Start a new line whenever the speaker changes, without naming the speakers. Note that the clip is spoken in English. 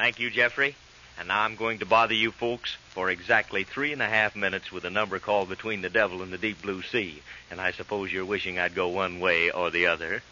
Thank you, Jeffrey. And now I'm going to bother you folks for exactly 3.5 minutes with a number called Between the Devil and the Deep Blue Sea. And I suppose you're wishing I'd go one way or the other.